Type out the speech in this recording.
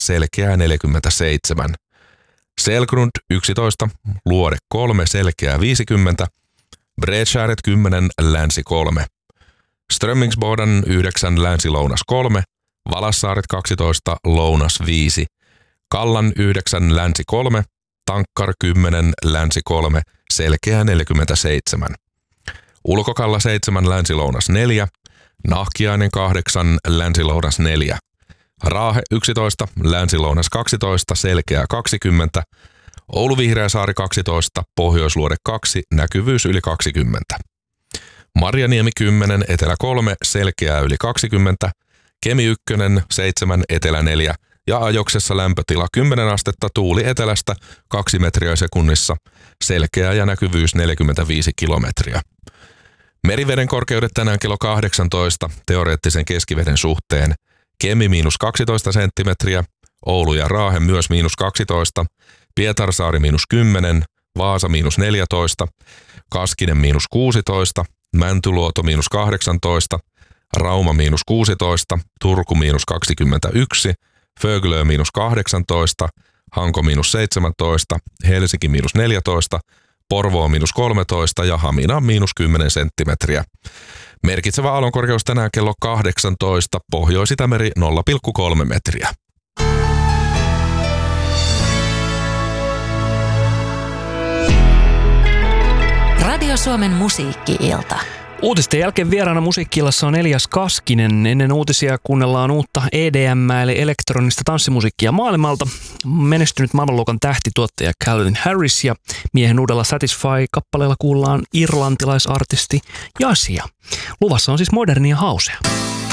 selkeää 47. Selgrund 11, Luode 3, selkeää 50. Bredskäret 10, länsi 3. Strömmingsboden 9, länsi-lounas 3. Valassaaret 12, lounas 5. Kallan 9, länsi 3. Tankkar 10, länsi 3, selkeää 47. Ulkokalla 7, länsi-lounas 4. Nahkiainen 8, länsi-lounas 4. Raahe 11, länsi-lounas 12, selkeää 20. Oulu-Vihreäsaari 12, Pohjoisluode 2, näkyvyys yli 20. Marjaniemi 10, etelä 3, selkeää yli 20. Kemi 1, 7, etelä 4 ja Ajoksessa lämpötila 10 astetta, tuuli etelästä 2 metriä sekunnissa, selkeää ja näkyvyys 45 kilometriä. Meriveden korkeudet tänään kello 18 teoreettisen keskiveden suhteen. Kemi -12 senttimetriä, Oulu ja Raahe myös -12, Pietarsaari -10, Vaasa -14, Kaskinen -16, Mäntyluoto -18, Rauma -16, Turku -21, Föglö -18, Hanko -17, Helsinki -14, Porvoo -13 ja Hamina -10 senttimetriä. Merkitsevä aallonkorkeus tänään kello 18, Pohjois-Itämeri 0,3 metriä. Radio Suomen musiikki-ilta. Uutisten jälkeen vieraana musiikki-illassa on Elias Kaskinen. Ennen uutisia kuunnellaan uutta EDM eli elektronista tanssimusiikkia maailmalta. Menestynyt maailmanluokan tähtituottaja Calvin Harris ja miehen uudella Satisfy-kappaleella kuullaan irlantilaisartisti Jasia. Luvassa on siis modernia housea.